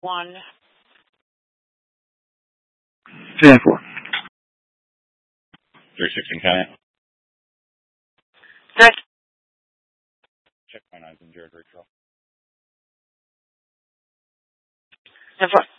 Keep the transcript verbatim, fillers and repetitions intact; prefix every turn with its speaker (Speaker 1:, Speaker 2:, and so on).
Speaker 1: One.
Speaker 2: ten four.
Speaker 3: three sixteen County.
Speaker 1: Good.
Speaker 3: Check my nines and Jared Rachel.
Speaker 1: ten four.